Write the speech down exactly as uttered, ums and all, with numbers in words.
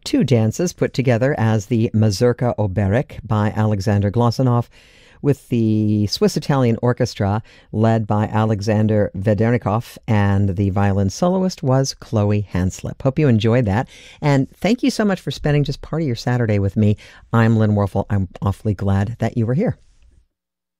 two dances put together as the Mazurka Oberek by Alexander Glossinov, with the Swiss-Italian Orchestra led by Alexander Vedernikov, and the violin soloist was Chloe Hanslip. Hope you enjoyed that, and thank you so much for spending just part of your Saturday with me. I'm Lynn Werfel. I'm awfully glad that you were here.